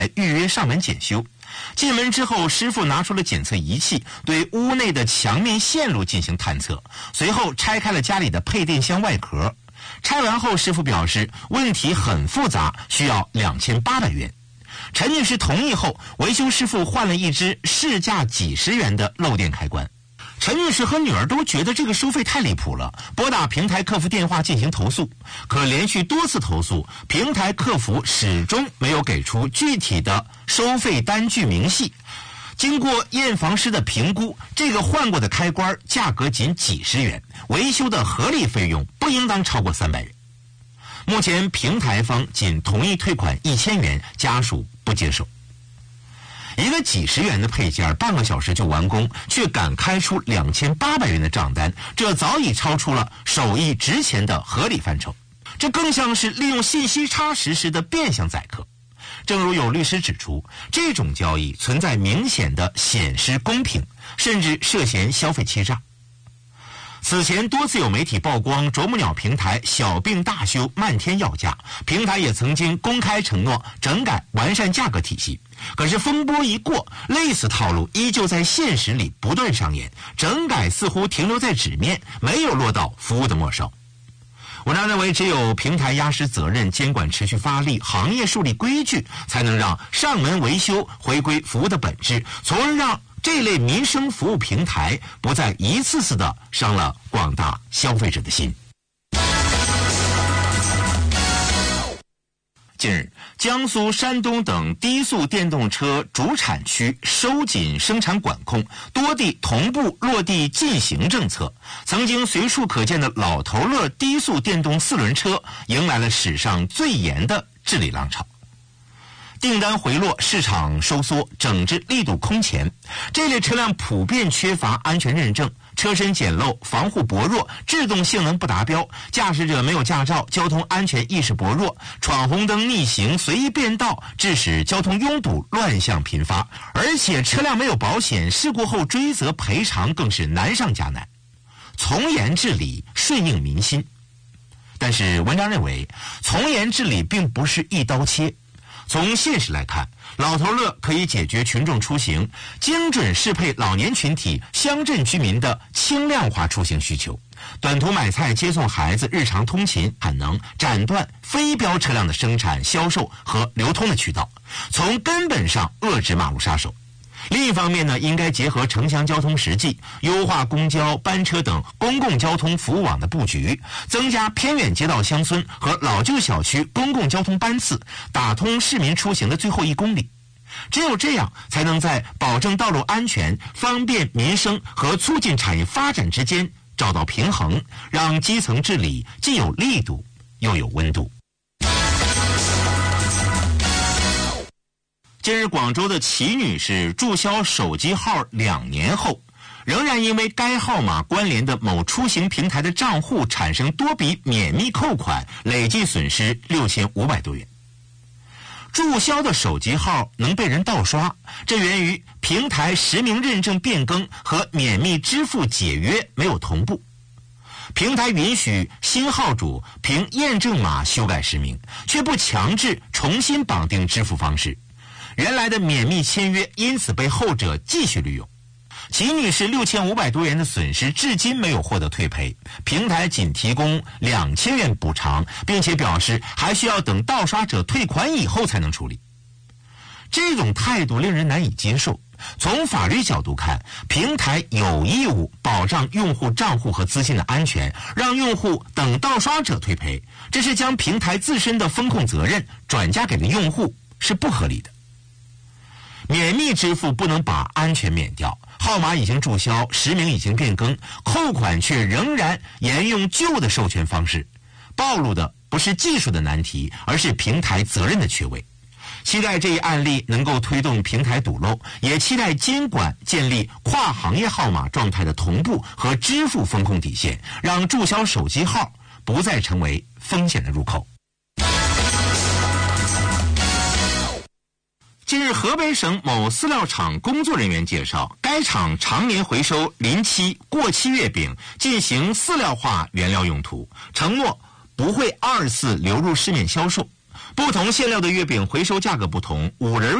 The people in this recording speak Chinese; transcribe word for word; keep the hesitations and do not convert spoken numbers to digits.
预约上门检修。进门之后，师傅拿出了检测仪器，对屋内的墙面线路进行探测，随后拆开了家里的配电箱外壳。拆完后，师傅表示问题很复杂，需要两千八百元。陈女士同意后，维修师傅换了一只市价几十元的漏电开关。陈女士和女儿都觉得这个收费太离谱了，拨打平台客服电话进行投诉，可连续多次投诉，平台客服始终没有给出具体的收费单据明细。经过验房师的评估，这个换过的开关价格仅几十元，维修的合理费用不应当超过三百元。目前平台方仅同意退款一千元，家属不接受。一个几十元的配件半个小时就完工，却敢开出两千八百元的账单，这早已超出了手艺值钱的合理范畴，这更像是利用信息差实施的变相宰客。正如有律师指出，这种交易存在明显的显失公平，甚至涉嫌消费欺诈。此前多次有媒体曝光啄木鸟平台小病大修漫天要价，平台也曾经公开承诺整改完善价格体系。可是风波一过，类似套路依旧在现实里不断上演，整改似乎停留在纸面，没有落到服务的末梢。文章认为，只有平台压实责任，监管持续发力，行业树立规矩，才能让上门维修回归服务的本质，从而让这类民生服务平台不再一次次的伤了广大消费者的心。近日，江苏、山东等低速电动车主产区收紧生产管控，多地同步落地禁行政策。曾经随处可见的老头乐低速电动四轮车迎来了史上最严的治理浪潮。订单回落，市场收缩，整治力度空前。这类车辆普遍缺乏安全认证，车身简陋，防护薄弱，制动性能不达标，驾驶者没有驾照，交通安全意识薄弱，闯红灯逆行，随意变道，致使交通拥堵，乱象频发。而且车辆没有保险，事故后追责赔偿更是难上加难。从严治理，顺应民心。但是文章认为，从严治理并不是一刀切。从现实来看，老头乐可以解决群众出行，精准适配老年群体、乡镇居民的轻量化出行需求。短途买菜、接送孩子、日常通勤，还能斩断非标车辆的生产、销售和流通的渠道，从根本上遏制马路杀手。另一方面呢，应该结合城乡交通实际，优化公交、班车等公共交通服务网的布局，增加偏远街道乡村和老旧小区公共交通班次，打通市民出行的最后一公里。只有这样，才能在保证道路安全、方便民生和促进产业发展之间找到平衡，让基层治理既有力度又有温度。近日，广州的齐女士注销手机号两年后，仍然因为该号码关联的某出行平台的账户产生多笔免密扣款，累计损失六千五百多元。注销的手机号能被人盗刷，这源于平台实名认证变更和免密支付解约没有同步。平台允许新号主凭验证码修改实名，却不强制重新绑定支付方式。原来的免密签约因此被后者继续利用。齐女士六千五百多元的损失至今没有获得退赔，平台仅提供两千元补偿，并且表示还需要等盗刷者退款以后才能处理。这种态度令人难以接受。从法律角度看，平台有义务保障用户账户和资金的安全，让用户等盗刷者退赔，这是将平台自身的风控责任转嫁给了用户，是不合理的。免密支付不能把安全免掉，号码已经注销，实名已经变更，扣款却仍然沿用旧的授权方式，暴露的不是技术的难题，而是平台责任的缺位。期待这一案例能够推动平台堵漏，也期待监管建立跨行业号码状态的同步和支付风控底线，让注销手机号不再成为风险的入口。近日，河北省某饲料厂工作人员介绍，该厂常年回收临期、过期月饼进行饲料化原料用途，承诺不会二次流入市面销售。 不同馅料的月饼回收价格不同，五仁